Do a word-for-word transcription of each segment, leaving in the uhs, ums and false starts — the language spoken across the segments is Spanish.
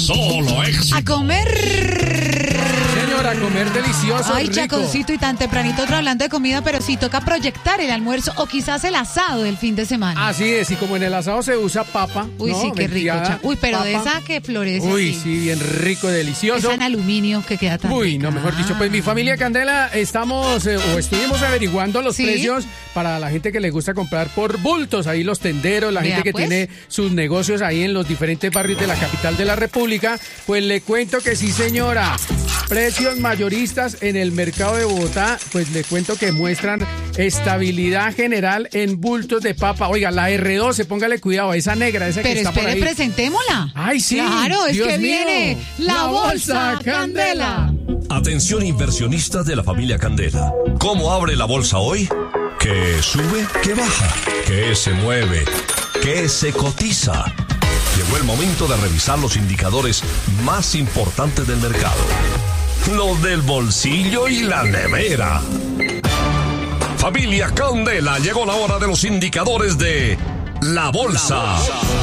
Solo éxito. A comer. Señora, a comer delicioso, Ay, rico. Chaconcito, y tan tempranito otro hablando de comida, pero sí toca proyectar el almuerzo o quizás el asado del fin de semana. Así es, y como en el asado se usa papa. Uy, ¿no? sí, qué rico. Venteada, Cha- Uy, pero de papa. esa que florece. Uy, sí. sí, bien rico, delicioso. Esa en aluminio que queda tan Uy, rica. no, mejor dicho, pues mi familia Candela estamos eh, o estuvimos averiguando los ¿Sí? precios para la gente que le gusta comprar por bultos, ahí los tenderos, la Vea, gente que pues. tiene sus negocios ahí en los diferentes barrios de la capital de la República, pues le cuento que sí, señora. Precios mayoristas en el mercado de Bogotá, pues le cuento que muestran estabilidad general en bultos de papa. Oiga, la erre doce, póngale cuidado, esa negra, esa que Pero está por espere, ahí. presentémosla. Ay, sí. Claro, es Dios que mío. viene la bolsa Candela. Atención inversionistas de la familia Candela. ¿Cómo abre la bolsa hoy? ¿Qué sube? ¿Qué baja? ¿Qué se mueve? ¿Qué se cotiza? Llegó el momento de revisar los indicadores más importantes del mercado. Los del bolsillo y la nevera. Familia Candela, llegó la hora de los indicadores de la bolsa.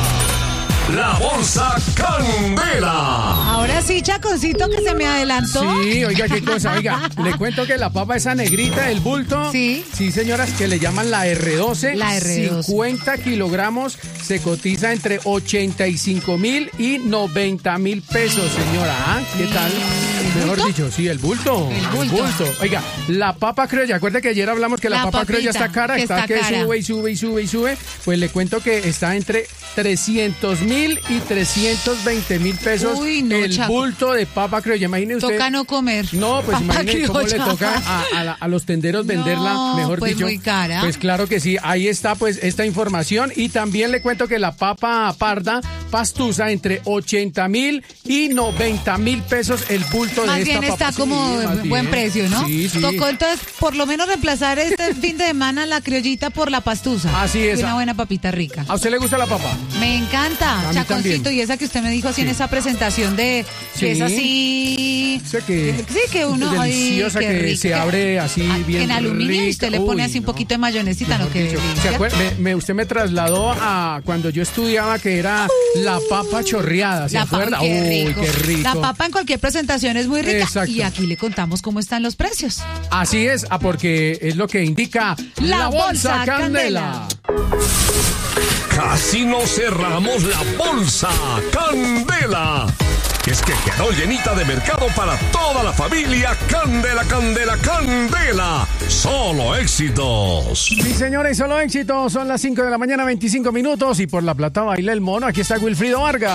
La bolsa Candela. Ahora sí, Chaconcito, que se me adelantó. Sí, oiga, qué cosa, oiga, le cuento que la papa esa negrita, el bulto, Sí. sí, señoras, que le llaman la erre doce, La erre doce. cincuenta kilogramos, se cotiza entre ochenta y cinco mil y noventa mil pesos, señora, ¿ah? ¿Qué tal? ¿El Mejor bulto? dicho, sí, el bulto, El bulto. Oiga, la papa criolla, acuerda que ayer hablamos que la, La papa criolla papita, está cara, que está, está que cara. sube y sube y sube y sube, pues le cuento que está entre trescientos mil y trescientos veinte mil pesos Uy, no, el Chaco. bulto de papa criolla, imagine usted. Toca no comer. No, pues Papa imagínense cómo le criolla. toca a, a la- a los tenderos venderla, No, mejor pues dicho. muy cara. Pues claro que sí, ahí está pues esta información y también le cuento que la papa parda pastusa entre ochenta mil y noventa mil pesos el bulto Más de esta bien papa. está Sí, como más de buen bien. precio, ¿no? Sí, sí. Tocó entonces por lo menos reemplazar este fin de semana la criollita por la pastusa. Así es. Y una buena papita rica. ¿A usted le gusta la papa? Me encanta, A mí Chaconcito, también. y esa que usted me dijo así en Sí. esa presentación de Sí. que es así. Sé que Sí, que uno ay, deliciosa, qué que rico, se que- abre así ah, bien en aluminio y usted le rica. pone Uy, así un no. poquito de mayonesita, ¿no? Mejor Que dicho. ¿Se delicia. acuerda? Me, me- usted me trasladó a cuando yo estudiaba que era la papa chorreada, ¿se La papa, acuerda? qué Uy, rico. qué rico. La papa en cualquier presentación es muy rica. Exacto. Y aquí le contamos cómo están los precios. Así es, ah, porque es lo que indica La bolsa Candela. Casi nos cerramos la bolsa Candela. Es que quedó llenita de mercado para toda la familia. Candela, Candela, Candela. Solo éxitos. Sí, señores, solo éxito. Son las cinco de la mañana, veinticinco minutos. Y por la plata baila el mono. Aquí está Wilfrido Vargas.